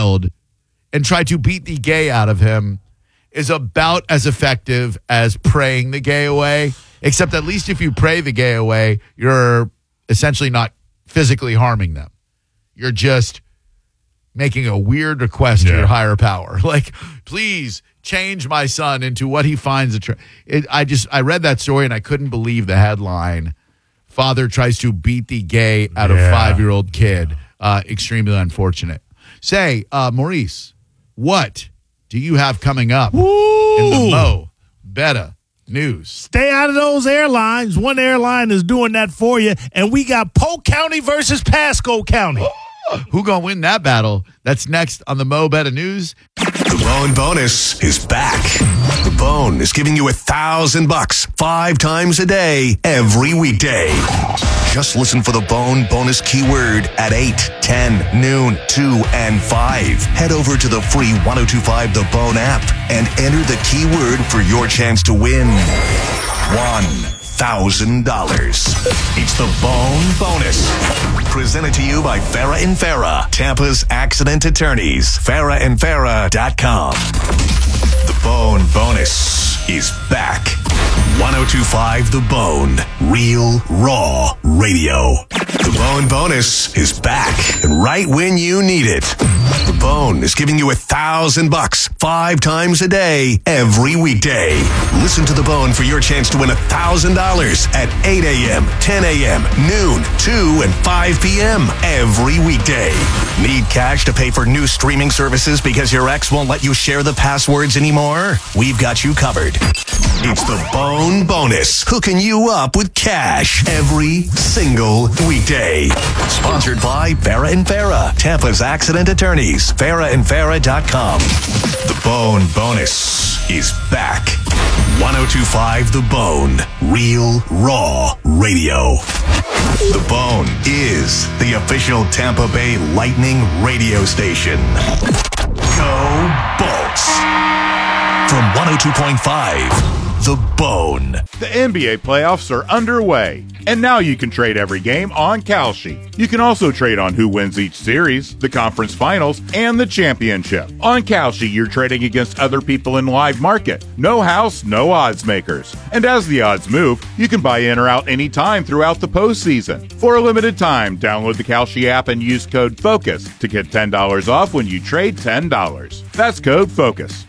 child and try to beat the gay out of him is about as effective as praying the gay away, except at least if you pray the gay away, you're essentially not physically harming them. You're just making a weird request to your higher power. Like, please change my son into what he finds I read that story and I couldn't believe the headline. Father tries to beat the gay out of 5-year-old kid. Extremely unfortunate. Say, Maurice, what do you have coming up in the Mo Better News? Stay out of those airlines. One airline is doing that for you, and we got Polk County versus Pasco County. Who gonna win that battle? That's next on the Mo Better News. The Bone Bonus is back. The Bone is giving you $1,000 5 times a day, every weekday. Just listen for the Bone Bonus keyword at 8, 10, noon, 2, and 5. Head over to the free 1025 The Bone app and enter the keyword for your chance to win $1,000. It's the Bone Bonus. Presented to you by Farah and Farah, Tampa's accident attorneys. FarahandFarah.com. The Bone Bonus is back. 1025 The Bone. Real, raw radio. The Bone Bonus is back, and right when you need it. The Bone is giving you $1,000 5 times a day, every weekday. Listen to The Bone for your chance to win $1,000 at 8 a.m., 10 a.m., noon, 2, and 5 p.m. every weekday. Need cash to pay for new streaming services because your ex won't let you share the passwords anymore? We've got you covered. It's the Bone Bonus, hooking you up with cash every single weekday. Sponsored by Farah and Farah, Tampa's accident attorneys. FarahandFarah.com. The Bone Bonus is back. 1025 The Bone. Real, raw radio. The Bone is the official Tampa Bay Lightning radio station. Go Bolts. From 102.5, The Bone. The NBA playoffs are underway, and now you can trade every game on Kalshi. You can also trade on who wins each series, the conference finals, and the championship. On Kalshi, you're trading against other people in live market. No house, no odds makers. And as the odds move, you can buy in or out anytime throughout the postseason. For a limited time, download the Kalshi app and use code FOCUS to get $10 off when you trade $10. That's code FOCUS.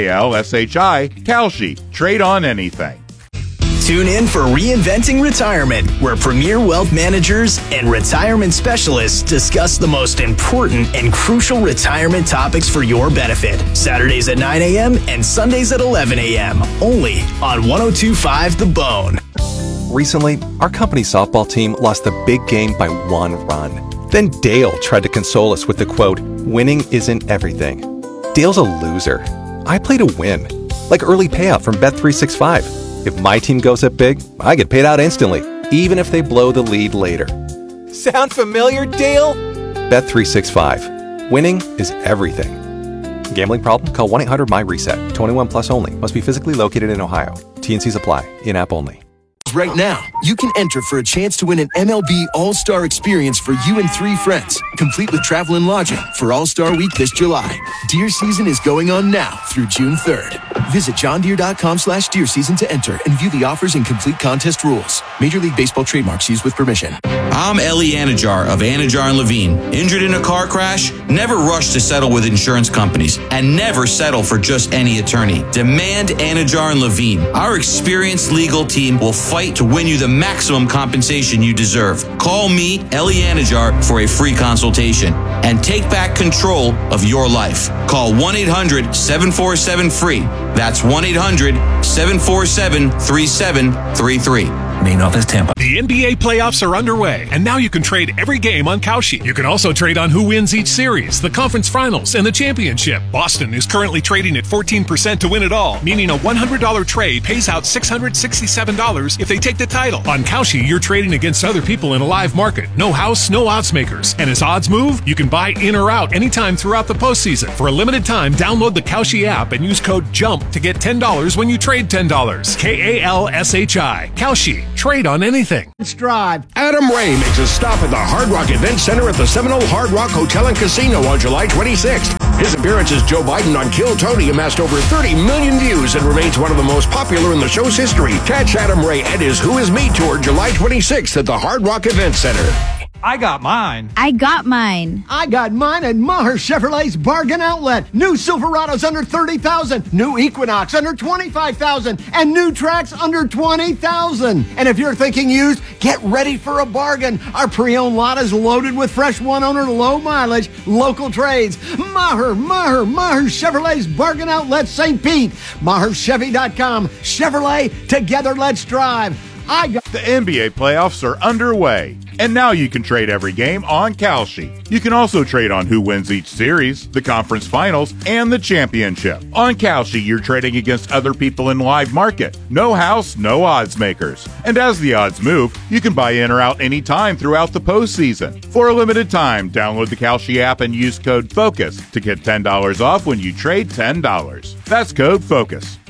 Kalshi, Kalshi. Trade on anything. Tune in for Reinventing Retirement, where premier wealth managers and retirement specialists discuss the most important and crucial retirement topics for your benefit. Saturdays at 9 a.m. and Sundays at 11 a.m. Only on 102.5 The Bone. Recently, our company softball team lost the big game by 1 run. Then Dale tried to console us with the quote, "Winning isn't everything." Dale's a loser. I play to win, like early payout from Bet365. If my team goes up big, I get paid out instantly, even if they blow the lead later. Sound familiar, Dale? Bet365. Winning is everything. Gambling problem? Call 1-800-MY-RESET. 21 plus only. Must be physically located in Ohio. T&Cs apply. In-app only. Right now, you can enter for a chance to win an MLB All-Star experience for you and 3 friends, complete with travel and lodging for All-Star Week this July. Deer season is going on now through June 3rd. Visit johndeere.com/deer season to enter and view the offers and complete contest rules. Major League Baseball trademarks used with permission. I'm Ellie Anajar of Anajar & Levine. Injured in a car crash? Never rush to settle with insurance companies and never settle for just any attorney. Demand Anajar & Levine. Our experienced legal team will fight to win you the maximum compensation you deserve. Call me, Ellie Anajar, for a free consultation and take back control of your life. Call 1-800-747-FREE. That's 1-800-747-3733. Main office, Tampa. The NBA playoffs are underway, and now you can trade every game on Kalshi. You can also trade on who wins each series, the conference finals, and the championship. Boston is currently trading at 14% to win it all, meaning a $100 trade pays out $667 if they take the title. On Kalshi, you're trading against other people in a live market. No house, no odds makers. And as odds move, you can buy in or out anytime throughout the postseason. For a limited time, download the Kalshi app and use code JUMP to get $10 when you trade $10. Kalshi. Kalshi. Trade on anything. Drive. Adam Ray makes a stop at the Hard Rock Event Center at the Seminole Hard Rock Hotel and Casino on July 26th. His appearance as Joe Biden on Kill Tony amassed over 30 million views and remains one of the most popular in the show's history. Catch Adam Ray and his Who Is Me tour July 26th at the Hard Rock Event Center. I got mine. I got mine. I got mine at Maher Chevrolet's Bargain Outlet. New Silverados under $30,000, new Equinox under $25,000, and new Trax under $20,000. And if you're thinking used, get ready for a bargain. Our pre-owned lot is loaded with fresh one-owner, low-mileage, local trades. Maher Chevrolet's Bargain Outlet, St. Pete. MaherChevy.com. Chevrolet, together let's drive. The NBA playoffs are underway, and now you can trade every game on Kalshi. You can also trade on who wins each series, the conference finals, and the championship. On Kalshi, you're trading against other people in live market. No house, no odds makers. And as the odds move, you can buy in or out anytime throughout the postseason. For a limited time, download the Kalshi app and use code FOCUS to get $10 off when you trade $10. That's code FOCUS.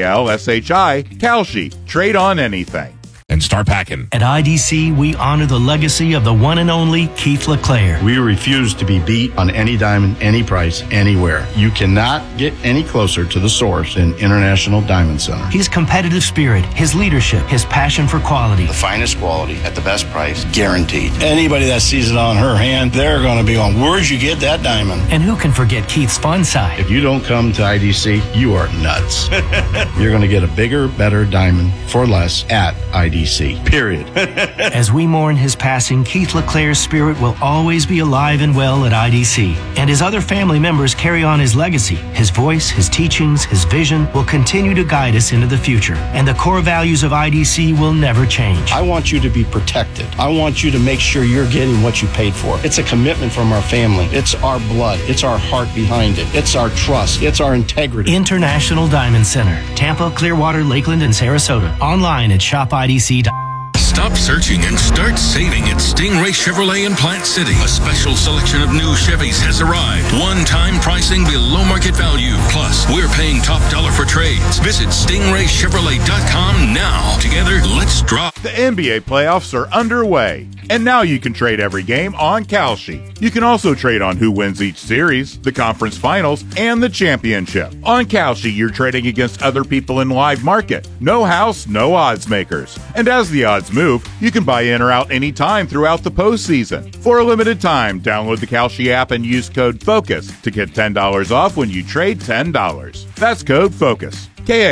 Kalshi, Kalshi. Trade on anything. And start packing. At IDC, we honor the legacy of the one and only Keith LeClaire. We refuse to be beat on any diamond, any price, anywhere. You cannot get any closer to the source than International Diamond Center. His competitive spirit, his leadership, his passion for quality. The finest quality at the best price, guaranteed. Anybody that sees it on her hand, they're going to be on, where'd you get that diamond? And who can forget Keith's fun side? If you don't come to IDC, you are nuts. You're going to get a bigger, better diamond for less at IDC. Period. As we mourn his passing, Keith LeClaire's spirit will always be alive and well at IDC. And his other family members carry on his legacy. His voice, his teachings, his vision will continue to guide us into the future. And the core values of IDC will never change. I want you to be protected. I want you to make sure you're getting what you paid for. It's a commitment from our family. It's our blood. It's our heart behind it. It's our trust. It's our integrity. International Diamond Center. Tampa, Clearwater, Lakeland, and Sarasota. Online at shopidc.com. Stop searching and start saving at Stingray Chevrolet in Plant City. A special selection of new Chevys has arrived. One-time pricing below market value. Plus, we're paying top dollar for trades. Visit StingrayChevrolet.com now. Together, let's drop. The NBA playoffs are underway, and now you can trade every game on Kalshi. You can also trade on who wins each series, the conference finals, and the championship. On Kalshi, you're trading against other people in live market. No house, no odds makers. And as the odds move, you can buy in or out anytime throughout the postseason. For a limited time, download the Kalshi app and use code FOCUS to get $10 off when you trade $10. That's code FOCUS.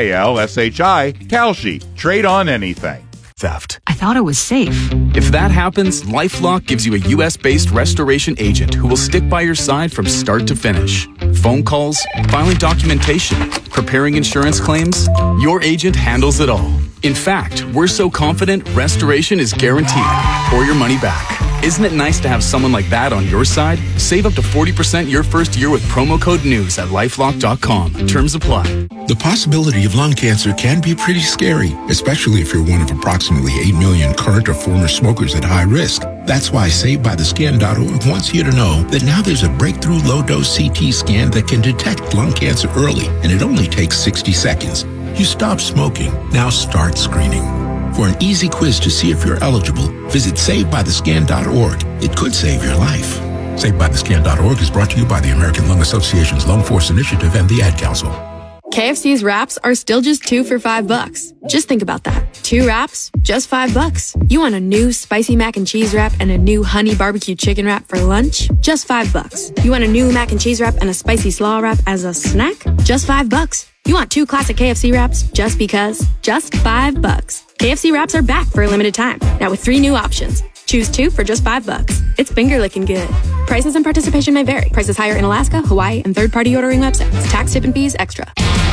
Kalshi, Kalshi. Trade on anything. Theft. I thought it was safe. If that happens, LifeLock gives you a U.S.-based restoration agent who will stick by your side from start to finish. Phone calls, filing documentation, preparing insurance claims, your agent handles it all. In fact, we're so confident restoration is guaranteed or your money back. Isn't it nice to have someone like that on your side? Save up to 40% your first year with promo code NEWS at LifeLock.com. Terms apply. The possibility of lung cancer can be pretty scary, especially if you're one of approximately 8 million current or former smokers at high risk. That's why SaveByTheScan.org wants you to know that now there's a breakthrough low-dose CT scan that can detect lung cancer early, and it only takes 60 seconds. You stop smoking, now start screening. For an easy quiz to see if you're eligible, visit SaveByTheScan.org. It could save your life. SaveByTheScan.org is brought to you by the American Lung Association's Lung Force Initiative and the Ad Council. KFC's wraps are still just 2 for $5. Just think about that. 2 wraps, just $5. You want a new spicy mac and cheese wrap and a new honey barbecue chicken wrap for lunch? Just $5. You want a new mac and cheese wrap and a spicy slaw wrap as a snack? Just $5. You want 2 classic KFC wraps just because? Just $5. KFC wraps are back for a limited time. Now with 3 new options. Choose 2 for just $5. It's finger licking good. Prices and participation may vary. Prices higher in Alaska, Hawaii, and third-party ordering websites. Tax, tip, and fees extra.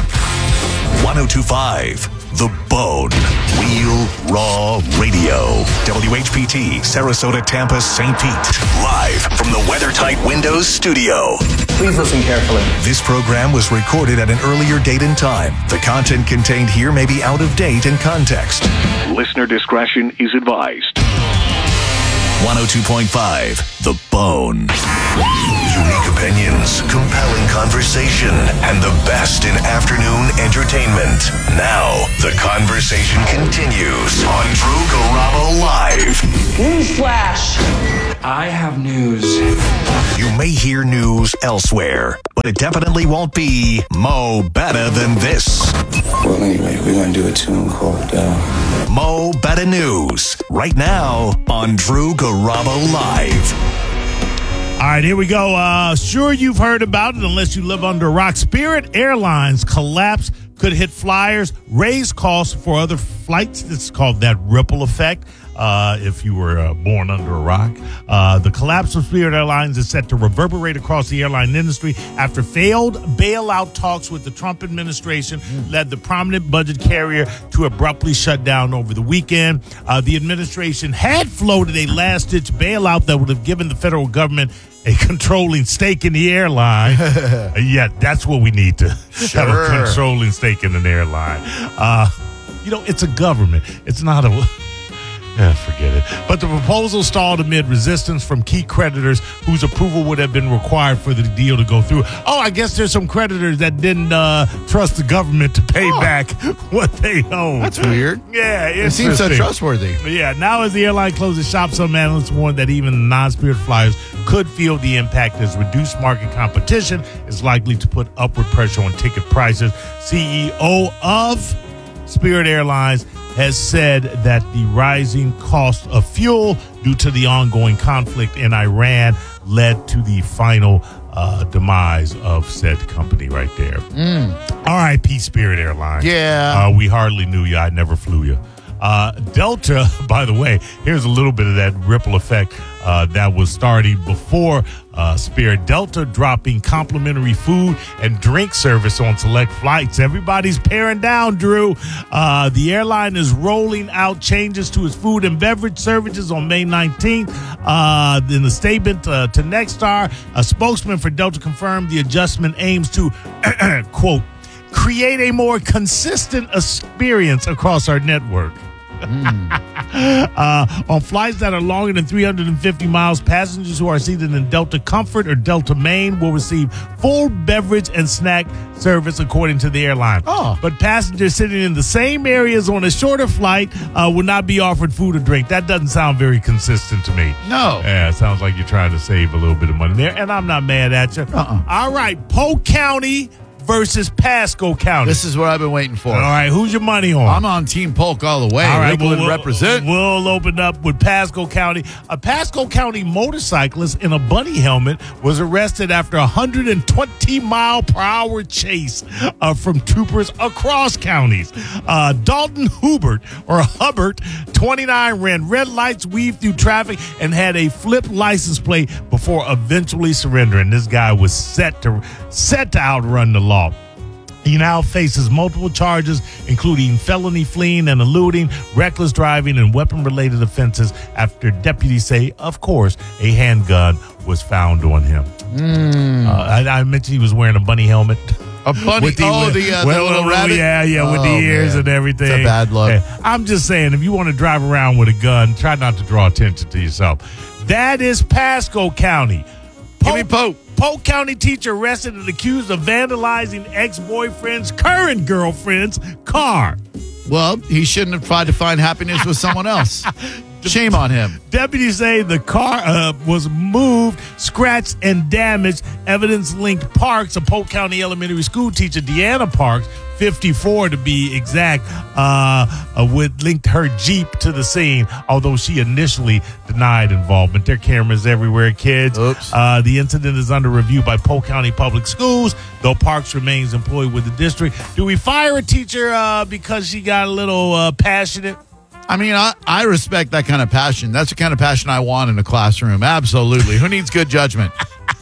102.5 The Bone. Real Raw Radio. WHPT, Sarasota, Tampa, St. Pete. Live from the WeatherTight Windows studio. Please listen carefully. This program was recorded at an earlier date and time. The content contained here may be out of date and context. Listener discretion is advised. 102.5 The Bone. Unique opinions, compelling conversation. conversation, and the best in afternoon entertainment. Now, the conversation continues on Drew Garabo Live. Newsflash! I have news. You may hear news elsewhere, but it definitely won't be Mo Better Than This. Well, anyway, we're going to do a tune called Mo Better News, right now on Drew Garabo Live. All right, here we go. Sure, you've heard about it unless you live under a rock. Spirit Airlines collapse could hit flyers, raise costs for other flights. It's called that ripple effect. If you were born under a rock. The collapse of Spirit Airlines is set to reverberate across the airline industry after failed bailout talks with the Trump administration led the prominent budget carrier to abruptly shut down over the weekend. The administration had floated a last-ditch bailout that would have given the federal government a controlling stake in the airline. Yeah, that's what we need to have, a controlling stake in an airline. It's a government. It's not a... forget it. But the proposal stalled amid resistance from key creditors whose approval would have been required for the deal to go through. Oh, I guess there's some creditors that didn't trust the government to pay back what they owe. That's weird. Yeah, it seems so trustworthy. Yeah, now as the airline closes shop, some analysts warn that even non-Spirit flyers could feel the impact as reduced market competition is likely to put upward pressure on ticket prices. CEO of Spirit Airlines has said that the rising cost of fuel due to the ongoing conflict in Iran led to the final demise of said company right there. R.I.P. Spirit Airlines. Yeah. We hardly knew you. I never flew you. Delta, by the way, here's a little bit of that ripple effect that was starting before Spirit. Delta dropping complimentary food and drink service on select flights. Everybody's paring down, Drew. The airline is rolling out changes to its food and beverage services on May 19th. In the statement to Nexstar, a spokesman for Delta confirmed the adjustment aims to, quote, create a more consistent experience across our network. On flights that are longer than 350 miles, passengers who are seated in Delta Comfort or Delta Main will receive full beverage and snack service according to the airline. But passengers sitting in the same areas on a shorter flight will not be offered food or drink. That doesn't sound very consistent to me. No. Yeah, it sounds like you're trying to save a little bit of money there, and I'm not mad at you. All right, Polk County versus Pasco County. This is what I've been waiting for. All right, who's your money on? I'm on Team Polk all the way. All right, we'll represent. We'll open up with Pasco County. A Pasco County motorcyclist in a bunny helmet was arrested after a 120-mile-per-hour chase from troopers across counties. Dalton Hubbard, 29, ran red lights, weaved through traffic, and had a flipped license plate before eventually surrendering. This guy was set to outrun the law. He now faces multiple charges, including felony fleeing and eluding, reckless driving, and weapon-related offenses after deputies say, of course, a handgun was found on him. I mentioned he was wearing a bunny helmet. A bunny? The little rabbit? Yeah, with the ears and everything. It's a bad look. Hey, I'm just saying, if you want to drive around with a gun, try not to draw attention to yourself. That is Pasco County. Give me Polk. Polk County teacher arrested and accused of vandalizing ex-boyfriend's current girlfriend's car. Well, he shouldn't have tried to find happiness with someone else. Shame on him. Deputies say the car was moved, scratched, and damaged. Evidence linked Parks, a Polk County elementary school teacher, Deanna Parks, 54 to be exact, linked her Jeep to the scene, although she initially denied involvement. There are cameras everywhere, kids. Oops. The incident is under review by Polk County Public Schools, though Parks remains employed with the district. Do we fire a teacher because she got a little passionate? I mean, I respect that kind of passion. That's the kind of passion I want in a classroom. Absolutely. Who needs good judgment?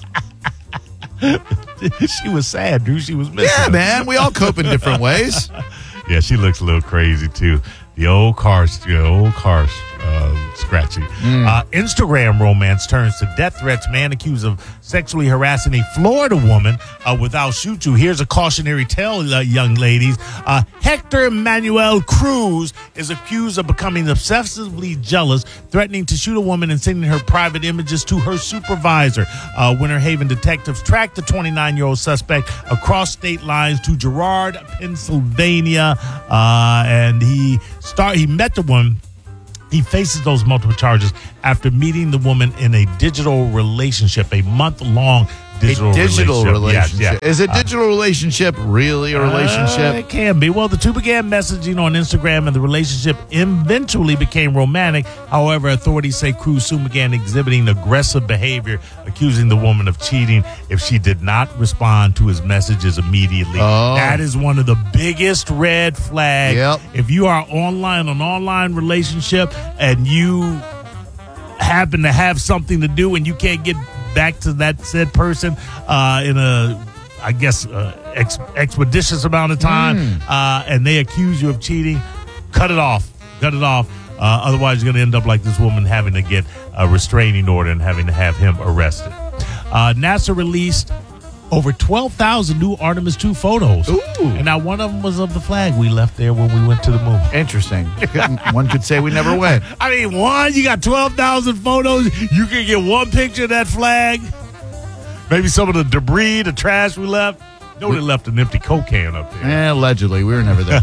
She was sad, Drew. She was missing. Yeah, man. We all cope in different ways. Yeah, she looks a little crazy, too. The old car scratchy. Instagram romance turns to death threats. Man accused of sexually harassing a Florida woman without shoot you. Here's a cautionary tale, young ladies. Hector Manuel Cruz is accused of becoming obsessively jealous, threatening to shoot a woman and sending her private images to her supervisor. Winter Haven detectives tracked the 29-year-old suspect across state lines to Girard, Pennsylvania, and he met the woman. He faces those multiple charges after meeting the woman in a digital relationship, a month-long digital relationship. Yes. Is a digital relationship really a relationship? It can be. Well, the two began messaging on Instagram, and the relationship eventually became romantic. However, authorities say Cruz soon began exhibiting aggressive behavior, accusing the woman of cheating if she did not respond to his messages immediately. That is one of the biggest red flags. If you are an online relationship, and you happen to have something to do and you can't get back to that said person in a, I guess, expeditious amount of time, and they accuse you of cheating, cut it off. Otherwise, you're going to end up like this woman having to get a restraining order and having to have him arrested. NASA released over 12,000 new Artemis 2 photos. And now one of them was of the flag we left there when we went to the moon. Interesting. One could say we never went. I mean, you got 12,000 photos. You can get one picture of that flag. Maybe some of the debris, the trash we left. No, they left an empty Coke can up there. Allegedly. We were never there.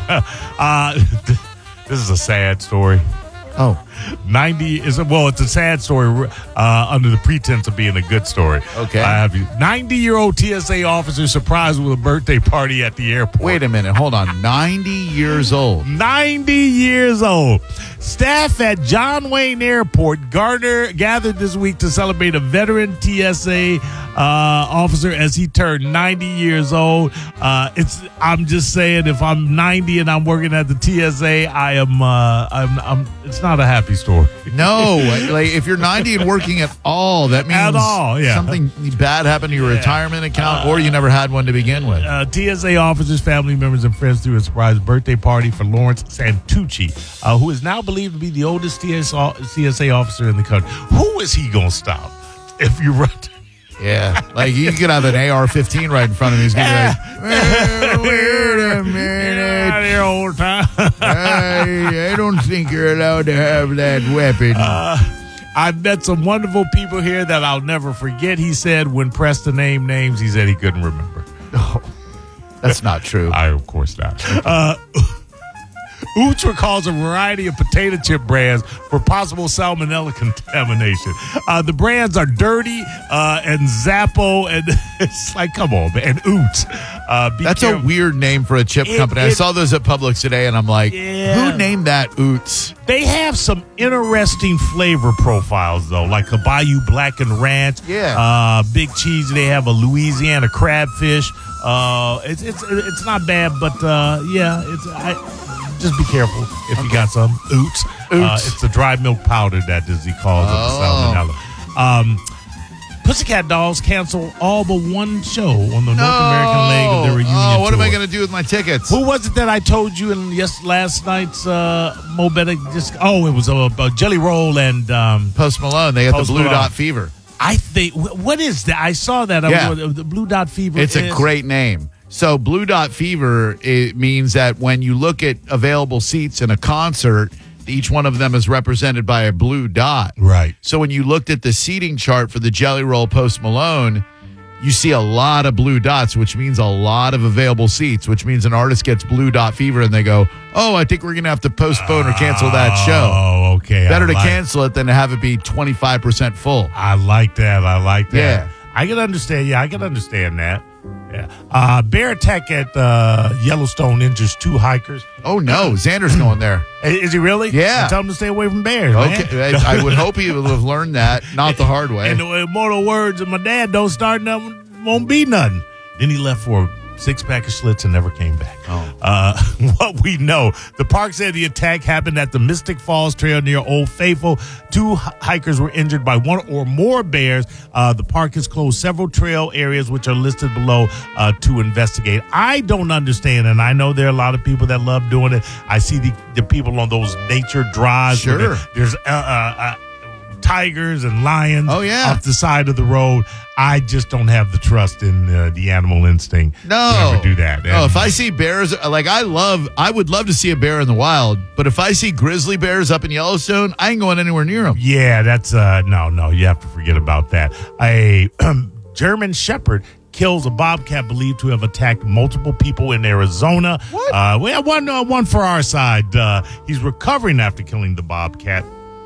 This is a sad story. 90 is it's a sad story under the pretense of being a good story. Okay. 90-year-old TSA officer surprised with a birthday party at the airport. Wait a minute. Hold on. 90 years old. 90 years old. Staff at John Wayne Airport gathered this week to celebrate a veteran TSA officer as he turned 90 years old. I'm just saying, if I'm 90 and I'm working at the TSA, it's not a happy story. No, like if you're 90 and working at all, that means something bad happened to your retirement account, or you never had one to begin with. TSA officers, family members, and friends threw a surprise birthday party for Lawrence Santucci, who is now believed to be the oldest TSA officer in the country. Who is he going to stop if you run? Yeah, like you could have an AR-15 right in front of him. He's going to be like, wait a minute. Out here, old time. I don't think you're allowed to have that weapon. I've met some wonderful people here that I'll never forget. He said when pressed to name names, he said he couldn't remember. Oh, that's not true. Of course not. Oots recalls a variety of potato chip brands for possible salmonella contamination. The brands are Dirty and Zappo, and it's like, come on, man, and Oots. That's a weird name for a chip company. I saw those at Publix today, and I'm like, who named that Oots? They have some interesting flavor profiles, though, like a Bayou Black and Ranch. Big Cheese. They have a Louisiana crabfish. It's not bad, but just be careful if you got some. Oots. It's the dry milk powder that is he calls it, the salmonella. Pussycat Dolls cancel all but one show on the North American leg of their reunion what tour. am I going to do with my tickets? Who was it that I told you in last night's Mo Better? It was Jelly Roll and Post Malone. They had the Blue Dot Fever. I think, what is that? I saw that. The Blue Dot Fever. It's a great name. So Blue Dot Fever, it means that when you look at available seats in a concert, each one of them is represented by a blue dot. Right. So when you looked at the seating chart for the Jelly Roll Post Malone, you see a lot of blue dots, which means a lot of available seats, which means an artist gets Blue Dot Fever and they go, I think we're going to have to postpone or cancel that show. Oh, okay. Better to cancel it than to have it be 25% full. I like that. Yeah. I can understand. Yeah, I can understand that. Yeah. Bear attack at Yellowstone injures 2 hikers. Oh, no. Xander's going there. Is he really? Yeah. Tell him to stay away from bears, okay. man. I would hope he would have learned that, not the hard way. And the immortal words of my dad, don't start nothing, won't be nothing. Then he left for 6-pack of Schlitz and never came back. What we know, the park said the attack happened at the Mystic Falls Trail near Old Faithful. 2 hikers were injured by 1 or more bears. The park has closed several trail areas, which are listed below to investigate. I don't understand, and I know there are a lot of people that love doing it. I see the people on those nature drives. Sure. There's tigers and lions off the side of the road. I just don't have the trust in the animal instinct to ever do that. No, if I see bears, like I would love to see a bear in the wild, but if I see grizzly bears up in Yellowstone, I ain't going anywhere near them. Yeah, that's, no, you have to forget about that. A German Shepherd kills a bobcat believed to have attacked multiple people in Arizona. What? We have one for our side. He's recovering after killing the bobcat.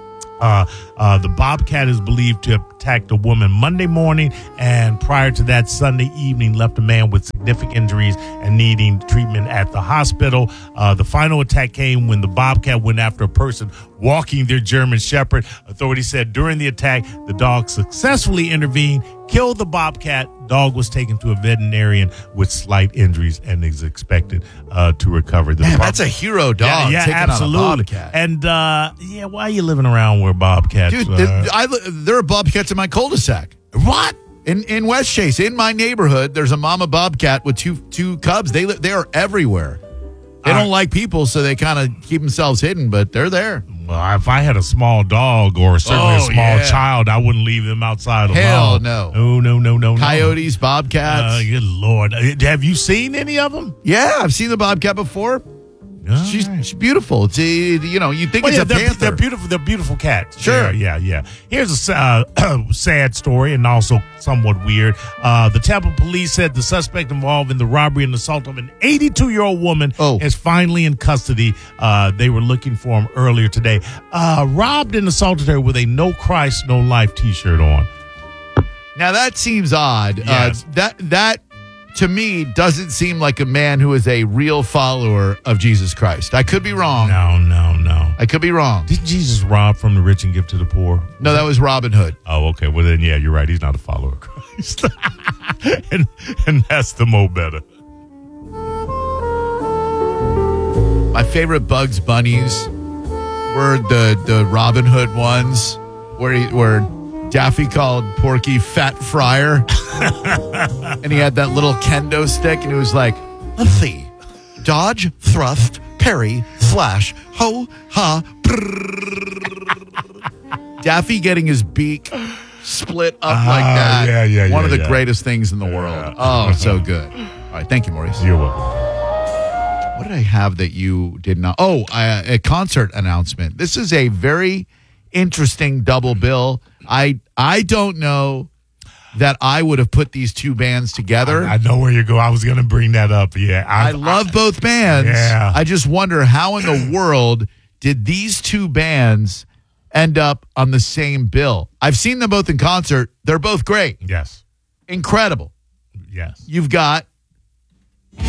The bobcat is believed to have attacked a woman Monday morning, and prior to that, Sunday evening, left a man with significant injuries and needing treatment at the hospital. The final attack came when the bobcat went after a person walking their German Shepherd. Authorities said during the attack, the dog successfully intervened, killed the bobcat. Dog was taken to a veterinarian with slight injuries and is expected to recover. Man, that's a hero dog. Yeah, taking absolutely. On a bobcat. And why are you living around where bobcats? Dude, there are bobcats in my cul-de-sac. What? In West Chase, in my neighborhood, there's a mama bobcat with two cubs. They are everywhere. They don't like people, so they kind of keep themselves hidden, but they're there. Well, if I had a small dog or certainly a small child, I wouldn't leave them outside alone. Hell no. No. Coyotes, bobcats. Good Lord. Have you seen any of them? Yeah, I've seen the bobcat before. She's beautiful. It's you think it's a panther. They're beautiful. They're beautiful cats. Sure. Yeah. Here's a sad story and also somewhat weird. The Tampa police said the suspect involved in the robbery and assault of an 82-year-old woman is finally in custody. They were looking for him earlier today. Robbed and assaulted her with a "No Christ, No Life" T-shirt on. Now that seems odd. Yes. That to me doesn't seem like a man who is a real follower of Jesus Christ. I could be wrong. No. I could be wrong. Did Jesus rob from the rich and give to the poor? No, that was Robin Hood. Oh, okay. Well, then, yeah, you're right. He's not a follower of Christ. and that's the mo better. My favorite Bugs Bunnies were the Robin Hood ones where Daffy called Porky Fat Friar. And he had that little kendo stick, and he was like, let's see. Dodge, thrust, parry, slash, ho, ha, brrr. Daffy getting his beak split up like that. Yeah. One of the greatest things in the world. Oh, so good. All right, thank you, Maurice. You're welcome. What did I have that you did not? Oh, a concert announcement. This is a very interesting double bill. I don't know that I would have put these two bands together. I know where you go. I was going to bring that up. Yeah, I love both bands. Yeah. I just wonder how in the world did these two bands end up on the same bill? I've seen them both in concert. They're both great. Yes. Incredible. Yes. You've got the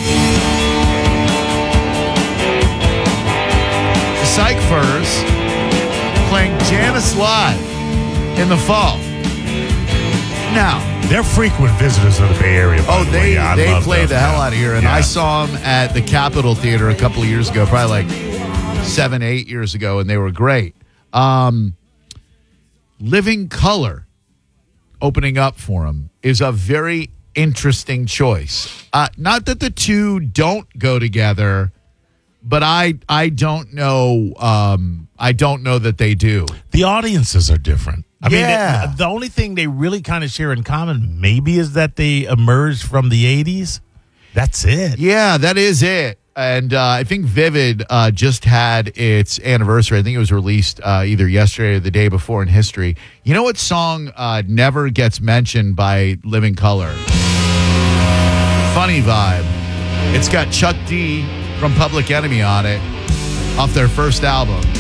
Psych Furs playing Janice live in the fall. Now, they're frequent visitors of the Bay Area. They play the hell out of here. And I saw them at the Capitol Theater a couple of years ago, probably like 7-8 years ago, and they were great. Living Color opening up for them is a very interesting choice. Not that the two don't go together, but I don't know. I don't know that they do. The audiences are different. I mean, the only thing they really kind of share in common maybe is that they emerged from the 80s. That's it. Yeah, that is it. And I think Vivid just had its anniversary. I think it was released either yesterday or the day before in history. You know what song never gets mentioned by Living Color? Funny Vibe. It's got Chuck D from Public Enemy on it off their first album.